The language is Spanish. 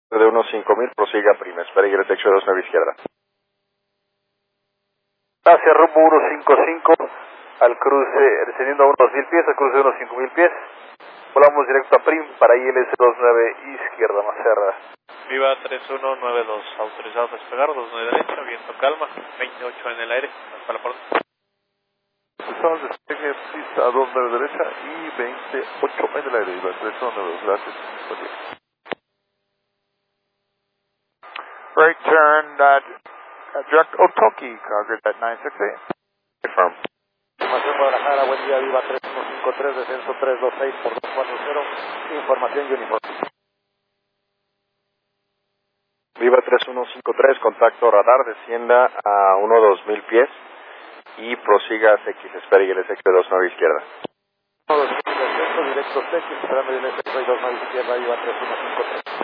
De unos 5000, prosiga prima, espera y derecho de 29 izquierda. Hacia rumbo 155, al cruce, descendiendo a unos 2000 pies, al cruce de unos 5000 pies. Volamos directo a prim para ILS 29 izquierda, más cerrada. Viva 3192, autorizado a despegar, 29 derecha, viento calma, 28 en el aire, hasta la puerta. Estamos despegue, pista a 29 derecha y 28 en el aire, Viva 3192, gracias. Buen día. Right turn, direct Otoki, Congress at 968. Confirm. Información Guadalajara, buen día, Viva 3153, descenso 326 por 240, información Uniform. Viva 3153, contacto radar, descienda a 12000 pies y prosiga a CX, espera y ILS 29 izquierda. Descenso directo CX, esperando ILS 29 izquierda, Viva 3153.